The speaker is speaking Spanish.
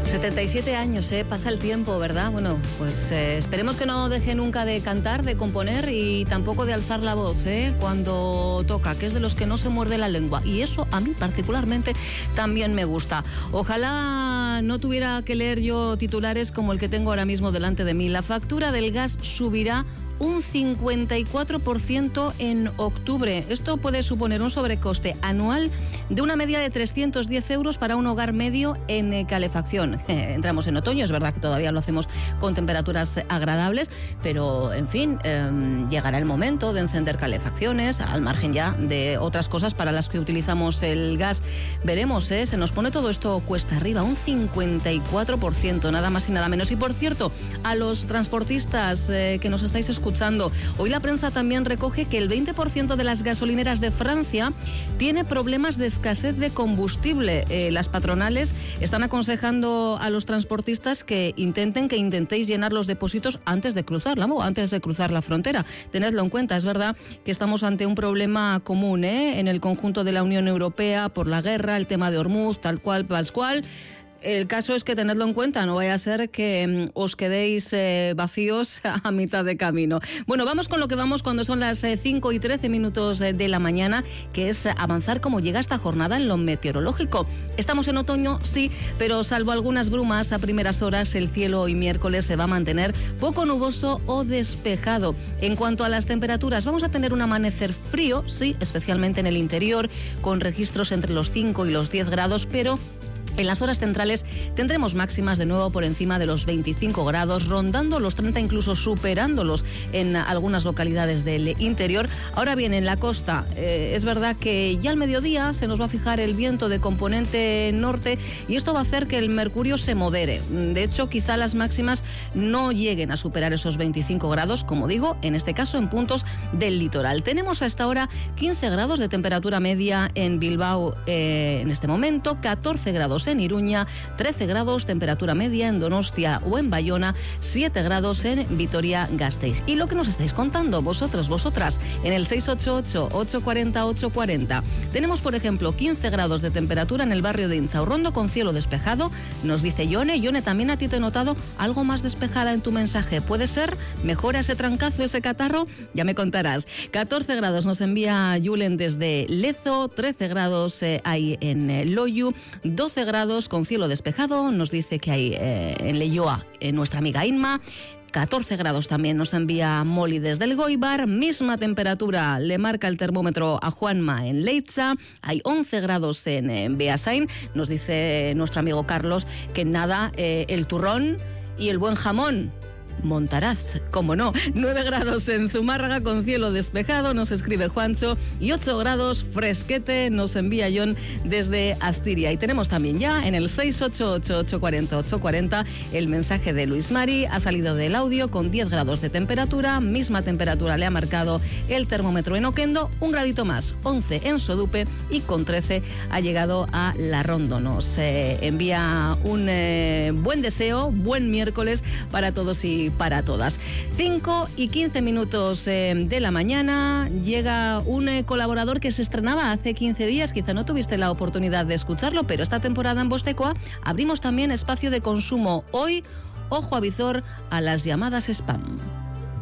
77 años, pasa el tiempo, ¿verdad? Bueno, pues esperemos que no deje nunca de cantar, de componer y tampoco de alzar la voz cuando toca, que es de los que no se muerde la lengua. Y eso a mí particularmente también me gusta. Ojalá no tuviera que leer yo titulares como el que tengo ahora mismo delante de mí. La factura del gas subirá un 54% en octubre. Esto puede suponer un sobrecoste anual de una media de 310 euros para un hogar medio en calefacción. Entramos en otoño, es verdad que todavía lo hacemos con temperaturas agradables, pero en fin, llegará el momento de encender calefacciones, al margen ya de otras cosas para las que utilizamos el gas. Veremos, se nos pone todo esto cuesta arriba, un 54%, nada más y nada menos. Y por cierto, a los transportistas que nos estáis escuchando, hoy la prensa también recoge que el 20% de las gasolineras de Francia tiene problemas de escasez de combustible. Las patronales están aconsejando a los transportistas que intentéis llenar los depósitos antes de cruzar la frontera. Tenedlo en cuenta, es verdad que estamos ante un problema común en el conjunto de la Unión Europea por la guerra, el tema de Hormuz, tal cual. El caso es que tenedlo en cuenta, no vaya a ser que os quedéis vacíos a mitad de camino. Bueno, vamos con lo que vamos cuando son las 5 y 13 minutos de la mañana, que es avanzar cómo llega esta jornada en lo meteorológico. Estamos en otoño, sí, pero salvo algunas brumas a primeras horas, el cielo hoy miércoles se va a mantener poco nuboso o despejado. En cuanto a las temperaturas, vamos a tener un amanecer frío, sí, especialmente en el interior, con registros entre los 5 y los 10 grados, pero en las horas centrales tendremos máximas de nuevo por encima de los 25 grados, rondando los 30, incluso superándolos en algunas localidades del interior. Ahora bien, en la costa es verdad que ya al mediodía se nos va a fijar el viento de componente norte y esto va a hacer que el mercurio se modere. De hecho, quizá las máximas no lleguen a superar esos 25 grados, como digo, en este caso en puntos del litoral. Tenemos a esta hora 15 grados de temperatura media en Bilbao en este momento, 14 grados en Iruña, 13 grados temperatura media en Donostia o en Bayona, 7 grados en Vitoria-Gasteiz. Y lo que nos estáis contando vosotras, en el 688-840-840. Tenemos, por ejemplo, 15 grados de temperatura en el barrio de Inzaurrondo con cielo despejado. Nos dice Yone, también a ti te he notado algo más despejada en tu mensaje. ¿Puede ser? ¿Mejora ese trancazo, ese catarro? Ya me contarás. 14 grados nos envía Julen desde Lezo, 13 grados hay en Loiu, 12 grados con cielo despejado, nos dice que hay en Leioa nuestra amiga Inma. 14 grados también nos envía Molly desde el Goibar, misma temperatura le marca el termómetro a Juanma en Leitza, hay 11 grados en Beasain, nos dice nuestro amigo Carlos que nada, el turrón y el buen jamón montarás, como no. 9 grados en Zumárraga con cielo despejado, nos escribe Juancho, y 8 grados fresquete nos envía John desde Astiria. Y tenemos también ya en el 688-840-840 el mensaje de Luis Mari, ha salido del audio con 10 grados de temperatura, misma temperatura le ha marcado el termómetro en Oquendo, un gradito más, 11 en Sodupe y con 13 ha llegado a La Rondo. Nos envía un buen deseo, buen miércoles para todos y para todas. 5 y 15 minutos de la mañana, llega un colaborador que se estrenaba hace 15 días, quizá no tuviste la oportunidad de escucharlo, pero esta temporada en Bostecoa abrimos también espacio de consumo. Hoy, ojo a visor a las llamadas spam.